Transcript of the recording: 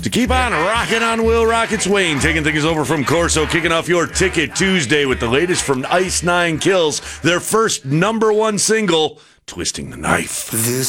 to keep on rocking on Will Rockets Wayne, taking things over from Corso, kicking off your Ticket Tuesday with the latest from Ice Nine Kills, their first #1 single, Twisting the Knife. This